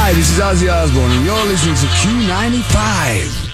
Hi, this is Ozzy Osbourne, and you're listening to Q95.